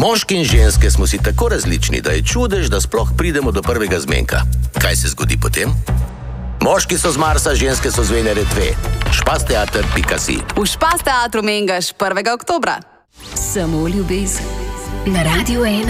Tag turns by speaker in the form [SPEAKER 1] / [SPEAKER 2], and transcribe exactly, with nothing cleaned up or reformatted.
[SPEAKER 1] Moški in ženske smo si tako različni, da je čudež, da sploh pridemo do prvega zmenka. Kaj se zgodi potem? Moški so z Marsa, ženske so z Venere dve. Špasteater pika si.
[SPEAKER 2] V Špasteatru Mengaš prvega oktobra.
[SPEAKER 3] Samo ljubezen. Na Radio ena.